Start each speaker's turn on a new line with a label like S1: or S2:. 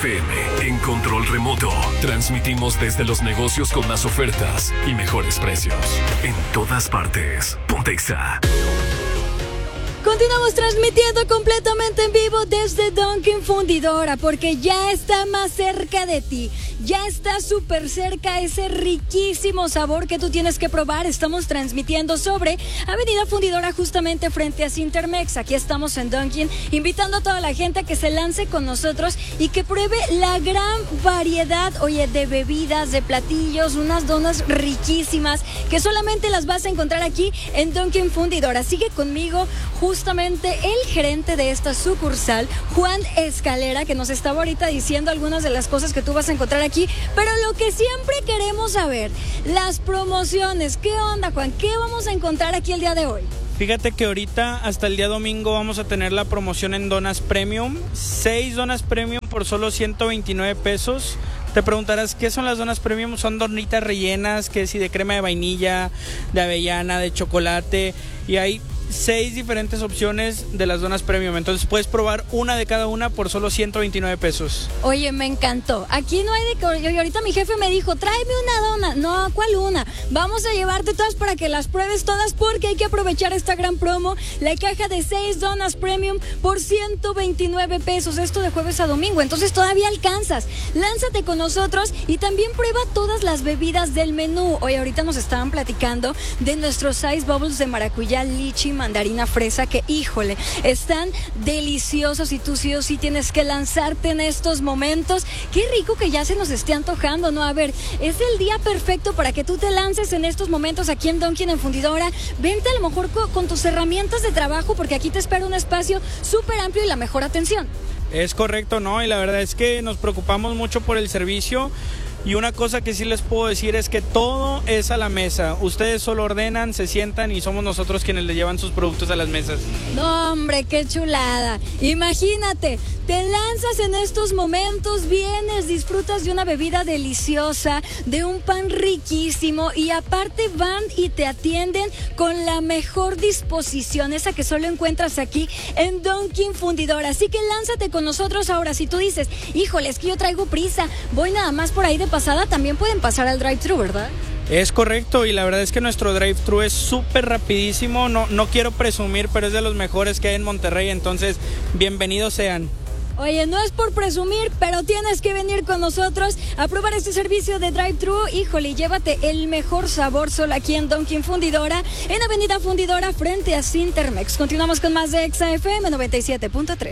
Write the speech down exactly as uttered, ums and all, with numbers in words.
S1: F M en control remoto. Transmitimos desde los negocios con más ofertas y mejores precios. En todas partes. Ponte Exa.
S2: Continuamos transmitiendo completamente en vivo desde Dunkin' Fundidora, porque ya está más cerca de ti. Ya está súper cerca ese riquísimo sabor que tú tienes que probar. Estamos transmitiendo sobre Avenida Fundidora, justamente frente a Cintermex. Aquí estamos en Dunkin', invitando a toda la gente a que se lance con nosotros y que pruebe la gran variedad, oye, de bebidas, de platillos, unas donas riquísimas que solamente las vas a encontrar aquí en Dunkin' Fundidora. Sigue conmigo justamente el gerente de esta sucursal, Juan Escalera, que nos estaba ahorita diciendo algunas de las cosas que tú vas a encontrar aquí, pero lo que siempre queremos saber, las promociones. ¿Qué onda, Juan? ¿Qué vamos a encontrar aquí el día de hoy?
S3: Fíjate que ahorita hasta el día domingo vamos a tener la promoción en donas premium, seis donas premium por solo ciento veintinueve pesos. Te preguntarás, ¿qué son las donas premium? Son donitas rellenas, que si de crema de vainilla, de avellana, de chocolate, y hay seis diferentes opciones de las donas premium, entonces puedes probar una de cada una por solo ciento veintinueve pesos.
S2: Oye, me encantó. Aquí no hay de que... Y ahorita mi jefe me dijo, tráeme una dona. No, ¿cuál una? Vamos a llevarte todas para que las pruebes todas, porque hay que aprovechar esta gran promo. La caja de seis donas premium por ciento veintinueve pesos. Esto de jueves a domingo, entonces todavía alcanzas. Lánzate con nosotros y también prueba todas las bebidas del menú. Oye, ahorita nos estaban platicando de nuestros Ice Bubbles de maracuyá, lichi, mandarina, fresa, que híjole, están deliciosos y tú sí o sí tienes que lanzarte en estos momentos. Qué rico que ya se nos esté antojando, ¿no? A ver, es el día perfecto para que tú te lances en estos momentos aquí en Dunkin' en Fundidora. Vente a lo mejor con, con tus herramientas de trabajo, porque aquí te espera un espacio súper amplio y la mejor atención.
S3: Es correcto, ¿no? Y la verdad es que nos preocupamos mucho por el servicio. Y una cosa que sí les puedo decir es que todo es a la mesa. Ustedes solo ordenan, se sientan y somos nosotros quienes le llevan sus productos a las mesas.
S2: No, hombre, qué chulada. Imagínate, te lanzas en estos momentos, vienes, disfrutas de una bebida deliciosa, de un pan riquísimo y aparte van y te atienden con la mejor disposición, esa que solo encuentras aquí en Dunkin' Fundidora. Así que lánzate con nosotros ahora. Si tú dices, híjole, es que yo traigo prisa, voy nada más por ahí de pasada, también pueden pasar al drive-thru, ¿verdad?
S3: Es correcto, y la verdad es que nuestro drive-thru es súper rapidísimo. No, no quiero presumir, pero es de los mejores que hay en Monterrey, entonces bienvenidos sean.
S2: Oye, no es por presumir, pero tienes que venir con nosotros a probar este servicio de drive-thru. Híjole, llévate el mejor sabor solo aquí en Dunkin' Fundidora, en Avenida Fundidora frente a Cintermex. Continuamos con más de Exa F M noventa y siete punto tres.